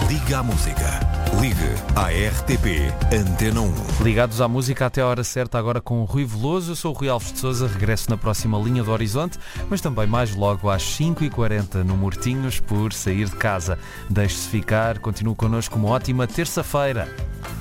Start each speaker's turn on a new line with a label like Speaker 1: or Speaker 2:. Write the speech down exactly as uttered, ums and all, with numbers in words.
Speaker 1: Liga à Música. Ligue à R T P Antena um.
Speaker 2: Ligados à música até a hora certa, agora com o Rui Veloso. Eu sou o Rui Alves de Sousa, regresso na próxima linha do Horizonte, mas também mais logo às cinco e quarenta no Mortinhos por sair de casa. Deixe-se ficar, continue connosco, uma ótima terça-feira.